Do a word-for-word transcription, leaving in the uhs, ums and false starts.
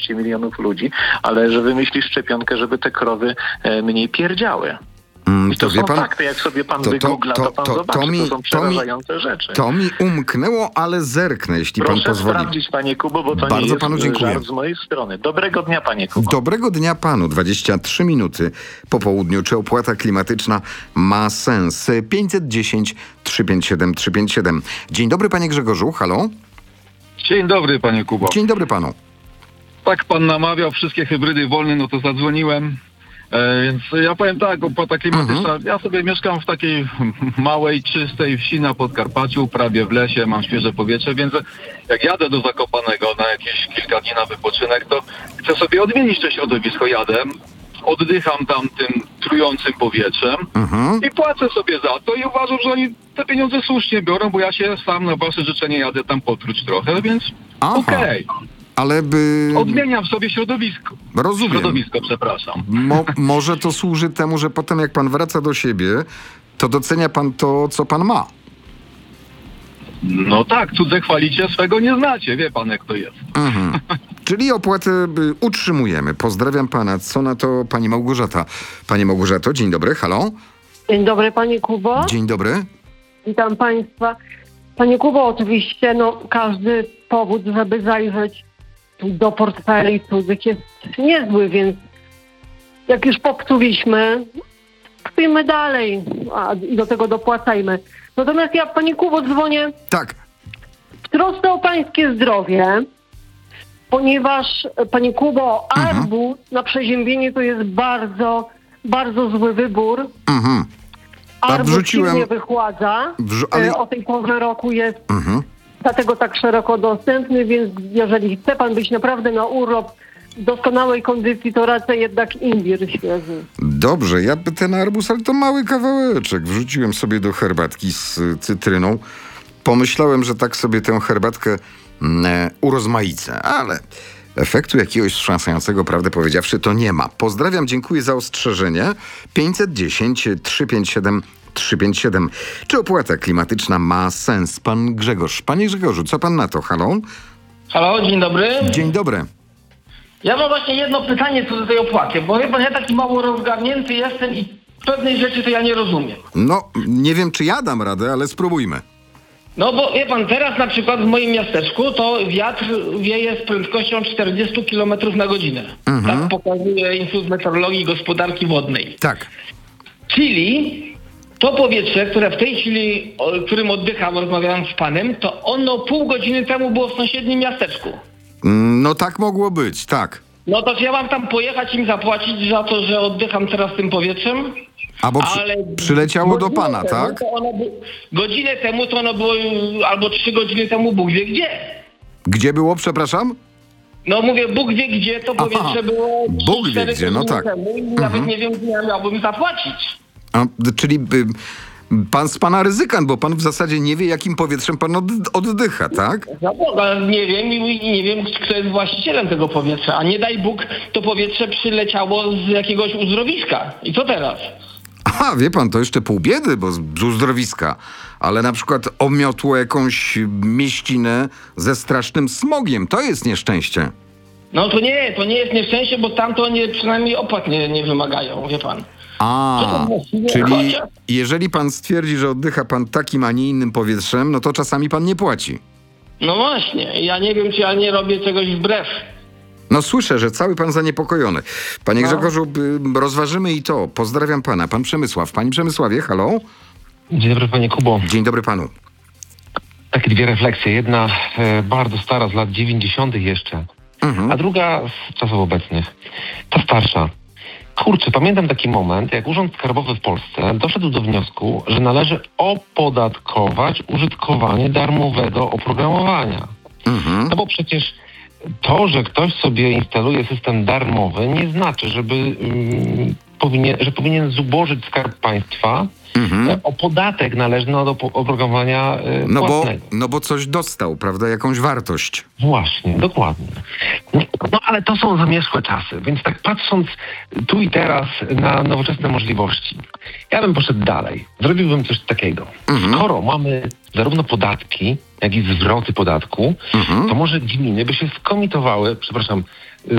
dwieście milionów ludzi, ale że wymyśli szczepionkę, żeby te krowy e, mniej pierdziały. Mm, I to, to są wie pan, fakty, jak sobie pan to- to- wygoogla, to, to- pan to- zobaczy, to to, mi- są to mi- przerażające rzeczy. To mi umknęło, ale zerknę, jeśli Proszę pan pozwoli. sprawdzić, panie Kubo, bo to Bardzo nie jest panu dziękuję. żart z mojej strony. Dobrego dnia, panie Kubo. Dobrego dnia panu. dwadzieścia trzy minuty po południu. Czy opłata klimatyczna ma sens? pięćset dziesięć trzysta pięćdziesiąt siedem trzysta pięćdziesiąt siedem. Dzień dobry, panie Grzegorzu. Halo? Dzień dobry, panie Kubo. Dzień dobry panu. Tak pan namawiał, wszystkie hybrydy wolne, no to zadzwoniłem. E, więc ja powiem tak, opłata klimatyczna, Mhm. ja sobie mieszkam w takiej małej, czystej wsi na Podkarpaciu, prawie w lesie, mam świeże powietrze, więc jak jadę do Zakopanego na jakieś kilka dni na wypoczynek, to chcę sobie odmienić to środowisko, jadę, oddycham tam tym trującym powietrzem Mhm. i płacę sobie za to i uważam, że oni te pieniądze słusznie biorą, bo ja się sam na wasze życzenie jadę tam potruć trochę, więc Aha. okej. Ale by... Odmieniam sobie środowisko. Rozumiem. Środowisko, przepraszam. Mo- może to służy temu, że potem jak pan wraca do siebie, to docenia pan to, co pan ma. No tak, cudze chwalicie, swego nie znacie. Wie pan, jak to jest. Mhm. Czyli opłatę y, utrzymujemy. Pozdrawiam pana. Co na to pani Małgorzata? Pani Małgorzato, dzień dobry. Halo? Dzień dobry, panie Kubo. Dzień dobry. Witam państwa. Panie Kubo, oczywiście no, każdy powód, żeby zajrzeć do portfeli cudzych jest niezły, więc jak już popsuliśmy, kpimy dalej a, i do tego dopłacajmy. Natomiast ja, panie Kubo, dzwonię Tak. w trosce o pańskie zdrowie, ponieważ, panie Kubo, Mhm. arbuz na przeziębienie to jest bardzo, bardzo zły wybór. Mhm. A Arbuz wrzuciłem- silnie wychładza. Wrzu- ale- E, O tej porze roku jest Mhm. dlatego tak szeroko dostępny, więc jeżeli chce pan być naprawdę na urlop w doskonałej kondycji, to raczej jednak imbir świeży. Dobrze, ja by ten arbuz, ale to mały kawałeczek. Wrzuciłem sobie do herbatki z y, cytryną. Pomyślałem, że tak sobie tę herbatkę mm, e, urozmaicę, ale efektu jakiegoś wstrząsającego, prawdę powiedziawszy, to nie ma. Pozdrawiam, dziękuję za ostrzeżenie. pięćset dziesięć trzysta pięćdziesiąt siedem trzysta pięćdziesiąt siedem. Czy opłata klimatyczna ma sens? Pan Grzegorz. Panie Grzegorzu, co pan na to? Halo? Halo, dzień dobry. Dzień dobry. Ja mam właśnie jedno pytanie co do tej opłaty, bo wie pan, ja taki mało rozgarnięty jestem i pewnej rzeczy to ja nie rozumiem. No, nie wiem, czy ja dam radę, ale spróbujmy. No bo wie pan, teraz na przykład w moim miasteczku to wiatr wieje z prędkością czterdzieści kilometrów na godzinę. Mhm. Tak pokazuje Instytut Meteorologii i Gospodarki Wodnej. Tak. Czyli to powietrze, które w tej chwili, o którym oddycham, rozmawiałem z panem, to ono pół godziny temu było w sąsiednim miasteczku. Mm, No tak mogło być, tak. No to czy ja mam tam pojechać i im zapłacić za to, że oddycham teraz tym powietrzem? A bo przy, Ale przyleciało do godzinę pana, temu tak? To ono by, godzinę temu to ono było, albo trzy godziny temu Bóg wie gdzie. Gdzie było, przepraszam? No mówię, Bóg wie gdzie, to powietrze Aha, było Bóg wie cztery gdzie, no godziny tak. temu i nawet nie wiem, gdzie ja miałbym zapłacić. A, czyli y, pan z pana ryzykant, bo pan w zasadzie nie wie, jakim powietrzem pan od, oddycha, tak? Za Boga, nie wiem i nie wiem, kto jest właścicielem tego powietrza. A nie daj Bóg, to powietrze przyleciało z jakiegoś uzdrowiska. I co teraz? Aha, wie pan, to jeszcze pół biedy, bo z, z uzdrowiska. Ale na przykład omiotło jakąś mieścinę ze strasznym smogiem. To jest nieszczęście. No to nie, to nie jest nieszczęście, bo tamto nie, przynajmniej opłat nie, nie wymagają, wie pan. A, To właściwie czyli chociaż- jeżeli pan stwierdzi, że oddycha pan takim, a nie innym powietrzem, no to czasami pan nie płaci. No właśnie, ja nie wiem, czy ja nie robię czegoś wbrew. No słyszę, że cały pan zaniepokojony. Panie No. Grzegorzu, y, rozważymy i to. Pozdrawiam pana. Pan Przemysław. Pani Przemysławie, halo? Dzień dobry, panie Kubo. Dzień dobry panu. Takie dwie refleksje. Jedna e, bardzo stara, z lat dziewięćdziesiątych jeszcze, Mhm. a druga z czasów obecnych. Ta starsza. Kurczę, pamiętam taki moment, jak Urząd Skarbowy w Polsce doszedł do wniosku, że należy opodatkować użytkowanie darmowego oprogramowania. Mhm. No bo przecież to, że ktoś sobie instaluje system darmowy, nie znaczy, żeby, mm, powinien, że powinien zubożyć Skarb Państwa Mhm. e, o podatek należny od op- oprogramowania e, No bo, płatnego. no bo coś dostał, prawda? Jakąś wartość. Właśnie, dokładnie. No, no ale to są zamierzchłe czasy, więc tak patrząc tu i teraz na nowoczesne możliwości, ja bym poszedł dalej. Zrobiłbym coś takiego. Mhm. Skoro mamy zarówno podatki, jak i zwroty podatku, Mhm. to może gminy by się skomitowały, przepraszam,